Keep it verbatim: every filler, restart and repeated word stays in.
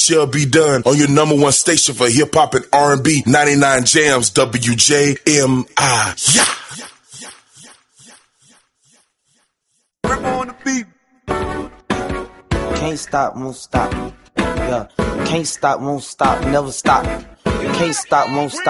shall be done on your number one station for hip hop and R and B, ninety-nine Jams, W J M I. Yeah. Rip on the beat. Can't stop, won't stop. Yeah, can't stop, won't stop, never stop. You can't stop, won't stop.